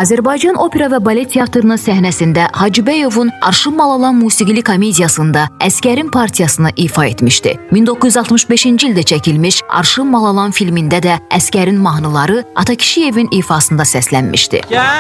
Azərbaycan Opera və Balet Teatrının səhnəsində Hacıbəyovun Arşın Malalan musiqili komediyasında Əsgərin partiyasını ifa etmişdi. 1965-ci ildə çəkilmiş Arşın Malalan filmində də Əsgərin mahnıları Atakişiyevin ifasında səslənmişdi.